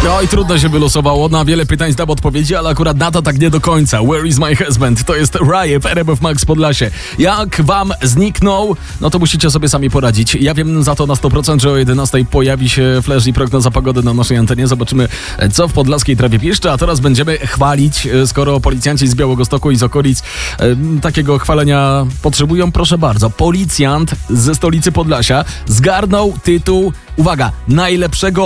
No i trudno się wylosowało, na wiele pytań znam odpowiedzi, ale akurat na to tak nie do końca. Where is my husband? To jest Rye w RMF Max Podlasie. Jak wam zniknął, no to musicie sobie sami poradzić. Ja wiem za to na 100%, że o 11 pojawi się flash i prognoza pogody na naszej antenie. Zobaczymy, co w podlaskiej trawie piszczy, a teraz będziemy chwalić, skoro policjanci z Białegostoku i z okolic takiego chwalenia potrzebują. Proszę bardzo, policjant ze stolicy Podlasia zgarnął tytuł, uwaga, najlepszego